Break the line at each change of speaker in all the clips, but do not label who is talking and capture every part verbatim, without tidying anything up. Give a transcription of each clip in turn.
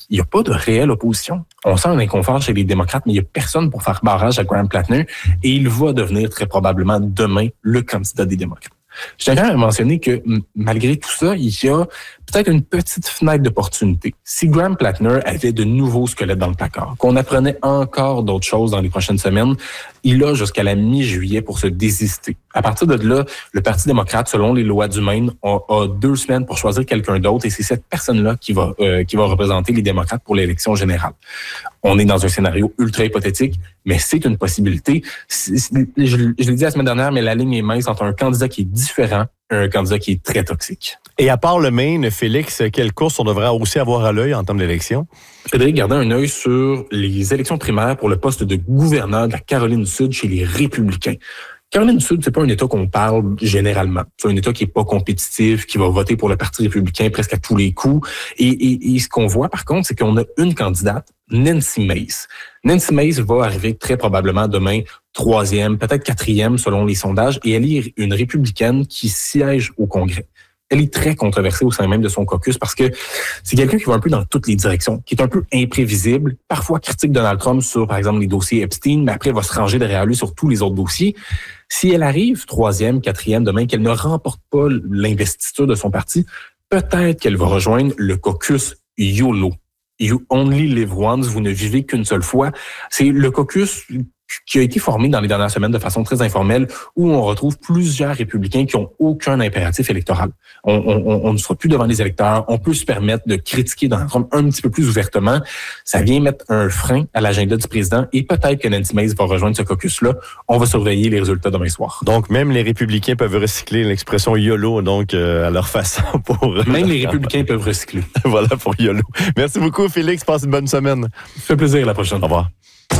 il n'y a pas de réelle opposition. On sent un inconfort chez les démocrates, mais il n'y a personne pour faire barrage à Graham Plattner et il va devenir très probablement demain le candidat des démocrates. Je tiens quand même à mentionner que m- malgré tout ça, il y a peut-être une petite fenêtre d'opportunité. Si Graham Plattner avait de nouveaux squelettes dans le placard, qu'on apprenait encore d'autres choses dans les prochaines semaines, il a jusqu'à la mi-juillet pour se désister. À partir de là, le Parti démocrate, selon les lois du Maine, a, a deux semaines pour choisir quelqu'un d'autre et c'est cette personne-là qui va euh, qui va représenter les démocrates pour l'élection générale. On est dans un scénario ultra hypothétique, mais c'est une possibilité. C'est, c'est, je, je l'ai dit la semaine dernière, mais la ligne est mince entre un candidat qui est différent et un candidat qui est très toxique.
Et à part le Maine, Félix, quelle course on devrait aussi avoir à l'œil en termes d'élection?
Frédéric, gardez un œil sur les élections primaires pour le poste de gouverneur de la Caroline du Sud chez les Républicains. Caroline du Sud, c'est pas un État qu'on parle généralement. C'est un État qui est pas compétitif, qui va voter pour le Parti républicain presque à tous les coups. Et, et, et ce qu'on voit, par contre, c'est qu'on a une candidate, Nancy Mace. Nancy Mace va arriver très probablement demain troisième, peut-être quatrième selon les sondages, et elle est une républicaine qui siège au Congrès. Elle est très controversée au sein même de son caucus parce que c'est quelqu'un qui va un peu dans toutes les directions, qui est un peu imprévisible, parfois critique Donald Trump sur, par exemple, les dossiers Epstein, mais après va se ranger derrière lui sur tous les autres dossiers. Si elle arrive troisième, quatrième demain, qu'elle ne remporte pas l'investiture de son parti, peut-être qu'elle va rejoindre le caucus YOLO. You only live once, vous ne vivez qu'une seule fois. C'est le caucus qui a été formé dans les dernières semaines de façon très informelle, où on retrouve plusieurs républicains qui ont aucun impératif électoral. On, on, on ne sera plus devant les électeurs, on peut se permettre de critiquer Donald Trump un petit peu plus ouvertement. Ça vient mettre un frein à l'agenda du président et peut-être que Nancy Mace va rejoindre ce caucus-là. On va surveiller les résultats demain soir.
Donc, même les républicains peuvent recycler l'expression YOLO, donc, euh, à leur façon pour...
Même les républicains peuvent recycler.
Voilà pour YOLO. Merci beaucoup, Félix. Passe une bonne semaine.
Ça fait plaisir, à la prochaine.
Au revoir.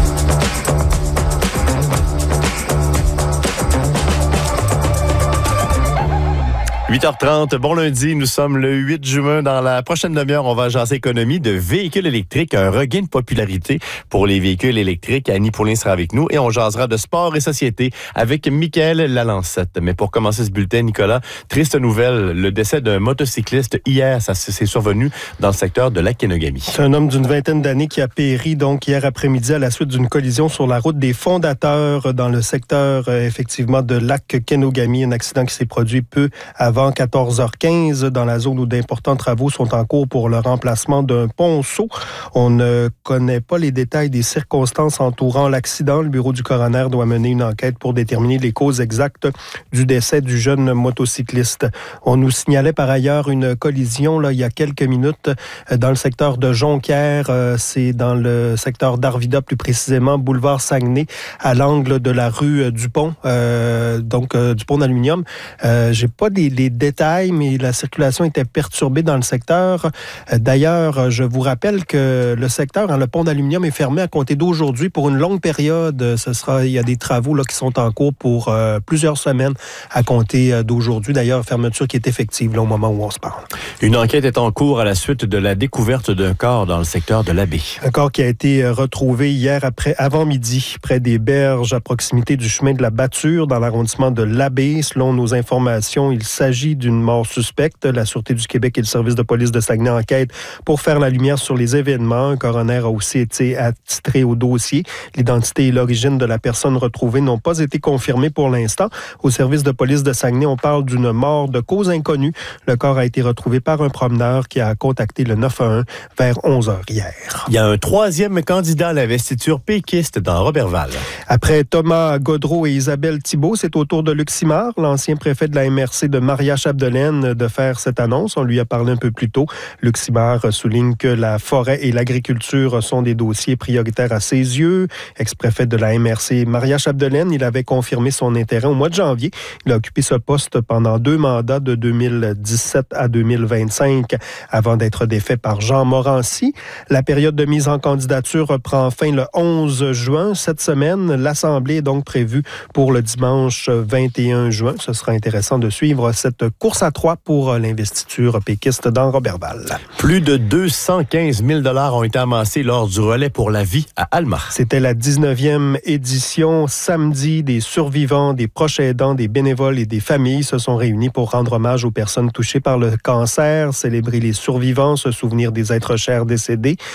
huit heures trente, bon lundi, nous sommes le huit juin. Dans la prochaine demi-heure, on va jaser économie de véhicules électriques, un regain de popularité pour les véhicules électriques. Annie Poulin sera avec nous et on jasera de sport et société avec Michael Lalancette. Mais pour commencer ce bulletin, Nicolas, triste nouvelle, le décès d'un motocycliste hier, ça s'est survenu dans le secteur de la Kenogami.
C'est un homme d'une vingtaine d'années qui a péri donc hier après-midi à la suite d'une collision sur la route des Fondateurs dans le secteur euh, effectivement de lac Kenogami, un accident qui s'est produit peu avant quatorze heures quinze dans la zone où d'importants travaux sont en cours pour le remplacement d'un ponceau. On ne connaît pas les détails des circonstances entourant l'accident. Le bureau du coroner doit mener une enquête pour déterminer les causes exactes du décès du jeune motocycliste. On nous signalait par ailleurs une collision là, il y a quelques minutes dans le secteur de Jonquière. C'est dans le secteur d'Arvida, plus précisément, boulevard Saguenay, à l'angle de la rue Dupont, euh, donc euh, Dupont d'Aluminium. Euh, j'ai pas les, les détails, mais la circulation était perturbée dans le secteur. D'ailleurs, je vous rappelle que le secteur, hein, le pont d'Aluminium, est fermé à compter d'aujourd'hui pour une longue période. Ce sera, il y a des travaux là, qui sont en cours pour euh, plusieurs semaines à compter d'aujourd'hui. D'ailleurs, fermeture qui est effective là, au moment où on se parle.
Une enquête est en cours à la suite de la découverte d'un corps dans le secteur de l'Abbé.
Un corps qui a été retrouvé hier après avant-midi près des berges à proximité du chemin de la Batture dans l'arrondissement de l'Abbé. Selon nos informations, il s'agit d'une mort suspecte. La Sûreté du Québec et le service de police de Saguenay enquêtent pour faire la lumière sur les événements. Un coroner a aussi été attitré au dossier. L'identité et l'origine de la personne retrouvée n'ont pas été confirmées pour l'instant. Au service de police de Saguenay, on parle d'une mort de cause inconnue. Le corps a été retrouvé par un promeneur qui a contacté le neuf un un vers onze heures hier.
Il y a un troisième candidat à l'investiture péquiste dans Roberval.
Après Thomas Gaudreault et Isabelle Thibault, c'est au tour de Luc Simard, l'ancien préfet de la M R C de Maria-Chapdelaine, de faire cette annonce. On lui a parlé un peu plus tôt. Luc Simard souligne que la forêt et l'agriculture sont des dossiers prioritaires à ses yeux. Ex-préfet de la M R C Maria-Chapdelaine, il avait confirmé son intérêt au mois de janvier. Il a occupé ce poste pendant deux mandats de deux mille dix-sept à deux mille vingt-cinq avant d'être défait par Jean Morancy. La période de mise en candidature reprend fin le onze juin. Cette semaine, l'Assemblée est donc prévue pour le dimanche vingt et un juin. Ce sera intéressant de suivre cette course à trois pour l'investiture péquiste dans Roberval.
Plus de deux cent quinze mille dollars ont été amassés lors du relais pour la vie à Alma.
C'était la dix-neuvième édition. Samedi, des survivants, des proches aidants, des bénévoles et des familles se sont réunis pour rendre hommage aux personnes touchées par le cancer, célébrer les survivants, se souvenir des êtres chers décédés.